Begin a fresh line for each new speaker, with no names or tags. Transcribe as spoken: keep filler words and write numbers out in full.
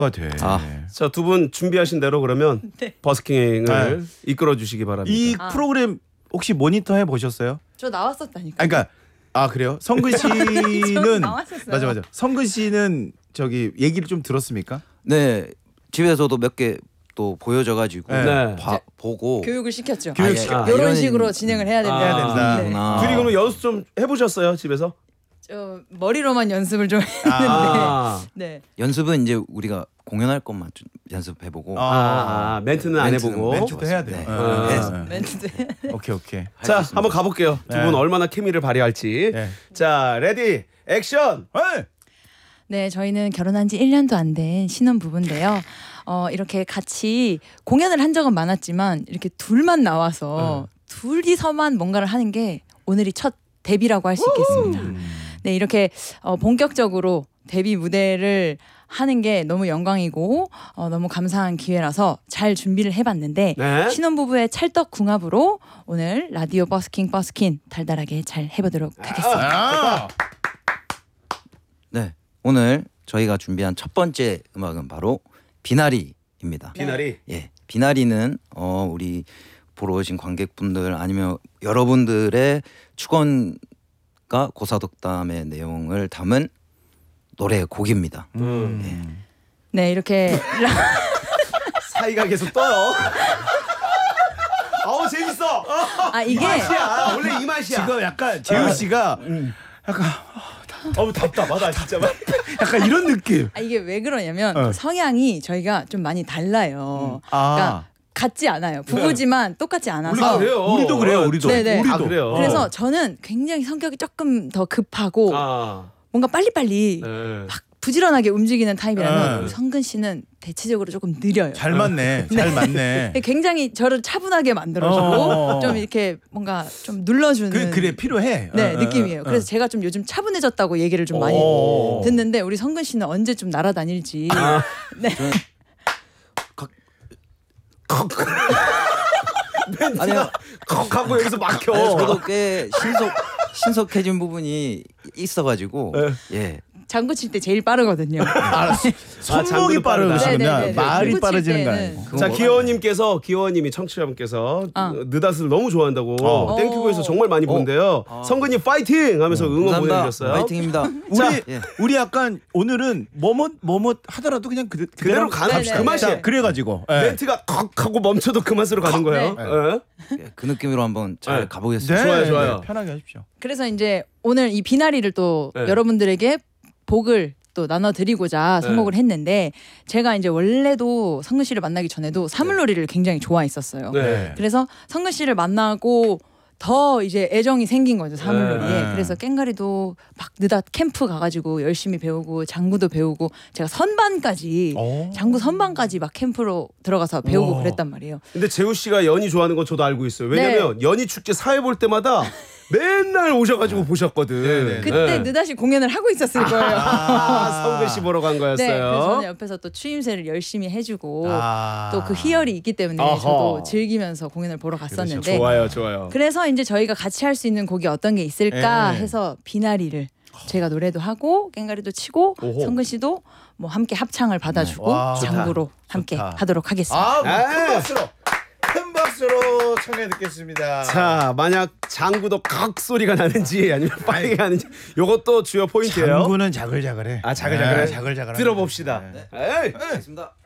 돼.
아.
자, 두 분 준비하신 대로 그러면
네.
버스킹을
네.
이끌어 주시기 바랍니다.
이
아.
프로그램 혹시 모니터 해 보셨어요?
저 나왔었다니까.
아, 그러니까 아 그래요? 성근 씨는
나왔었어요.
맞아 맞아. 성근 씨는 저기 얘기를 좀 들었습니까?
네, 집에서도 몇 개 또 보여줘가지고
네.
봐- 보고
교육을 시켰죠.
교육
아,
시켜.
아,
이런
이런-
식으로 진행을 해야 된다.
해야
된다.
네.
구나.
둘이 그러면 연습 좀 해보셨어요 집에서?
저 머리로만 연습을 좀 했는데.
아,
네.
연습은 이제 우리가 공연할 것만 좀 연습해보고
아.
아, 아 멘트는 안
멘트는
해보고.
멘트도 해야 돼.
네.
어,
네.
어, 어.
멘트.
오케이 오케이.
자,
수 있습니다.
한번 가볼게요. 두 분
네.
얼마나 케미를 발휘할지.
네.
자, 레디, 액션.
에이!
네, 저희는 결혼한 지 일 년도 안 된 신혼 부부인데요. 어, 이렇게 같이 공연을 한 적은 많았지만 이렇게 둘만 나와서 둘이서만 뭔가를 하는 게 오늘이 첫 데뷔라고 할 수 있겠습니다. 네, 이렇게 어, 본격적으로 데뷔 무대를 하는 게 너무 영광이고 어, 너무 감사한 기회라서 잘 준비를 해봤는데
네.
신혼부부의 찰떡궁합으로 오늘 라디오 버스킹 버스킹 달달하게 잘 해보도록 하겠습니다.
아!
네, 오늘 저희가 준비한 첫 번째 음악은 바로 비나리입니다.
비나리.
예, 비나리는 어, 우리 보러 오신 관객분들 아니면 여러분들의 축원과 고사덕담의 내용을 담은 노래 곡입니다.
음.
네, 이렇게
사이가 계속 떠요. 어우 재밌어.
아
이
이게
맛이야. 원래 이 맛이야.
지금 약간 재우 씨가 약간
어우 답답하다 진짜.
약간 이런 느낌.
아, 이게 왜 그러냐면
어.
성향이 저희가 좀 많이 달라요.
아.
그러니까 같지 않아요. 부부지만 똑같이 않아서.
아, 그래요.
우리도 그래요. 우리도.
네네.
우리도.
아, 그래요?
그래서 저는 굉장히 성격이 조금 더 급하고
아,
뭔가 빨리빨리
네.
막 부지런하게 움직이는 타입이라면
네.
우리 성근 씨는 대체적으로 조금 느려요.
잘 맞네. 잘 맞네.
굉장히 저를 차분하게 만들어주고
어.
좀 이렇게 뭔가 좀 눌러주는
그 그래 필요해.
네
어,
느낌이에요.
어,
그래서
어.
제가 좀 요즘 차분해졌다고 얘기를 좀 많이
어.
듣는데 우리 성근 씨는 언제 좀 날아다닐지. 네.
아니요,
컥 하고 여기서 막혀.
아니, 저도 꽤 신속 신속해진 부분이 있어가지고 예,
장구 칠 때 제일 빠르거든요.
알았어. 손목이
장구도 빠르다.
빠르시구나.
네네네네.
말이
장구 칠
빠르지는 거
때는.
아니고.
그거
자,
뭐-
기호님께서 기호님이 청취자분께서
어.
느닷을 너무 좋아한다고
어.
땡큐브에서 정말 많이 본대요.
어.
성근님 파이팅 하면서 응원
감사합니다.
보내주셨어요.
파이팅입니다.
우리
예.
우리 약간 오늘은 뭐뭐 뭐뭐 하더라도 그냥 그,
그대로 가는
갑시다.
그 맛이야.
자, 그래가지고 예.
멘트가 컥 하고 멈춰도 그 맛으로 가는 거예요.
네.
예?
예, 그 느낌으로 한번 잘
네.
가보겠습니다.
좋아요, 좋아요.
네, 편하게 하십시오.
그래서 이제 오늘 이 비나리를 또
네.
여러분들에게 복을 또 나눠드리고자
네.
선곡을 했는데 제가 이제 원래도 성근 씨를 만나기 전에도 사물놀이를 굉장히 좋아했었어요.
네.
그래서 성근 씨를 만나고 더 이제 애정이 생긴 거죠 사물놀이에.
네.
그래서 깽가리도 막 느닷 캠프 가가지고 열심히 배우고 장구도 배우고 제가 선반까지
오.
장구 선반까지 막 캠프로 들어가서 배우고
우와.
그랬단 말이에요.
근데 재우 씨가 연희 좋아하는 건 저도 알고 있어요. 왜냐면 연희 축제 사회 볼 때마다 맨날 오셔가지고 보셨거든.
네네.
그때 느닷이 공연을 하고 있었을 거예요.
아, 성근 씨 보러 간 거였어요.
네, 그래서 저는 옆에서 또 추임새를 열심히 해주고
아.
또 그 희열이 있기 때문에
아하.
저도 즐기면서 공연을 보러 갔었는데
좋아요, 좋아요.
그래서 이제 저희가 같이 할 수 있는 곡이 어떤 게 있을까
네.
해서 비나리를 제가 노래도 하고 깽가리도 치고
오호.
성근 씨도 뭐 함께 합창을 받아주고
와,
장구로
좋다.
함께
좋다.
하도록 하겠습니다.
아,
네.
큰 박수로 큰 박수로 청해 듣겠습니다.
자, 만약 장구도 칵 소리가 나는지 아니면 빠르게 가는지 요것도 주요 포인트예요.
장구는 자글자글해.
아, 자글자글해?
네, 자글자글.
들어봅시다. 에이.
알겠습니다.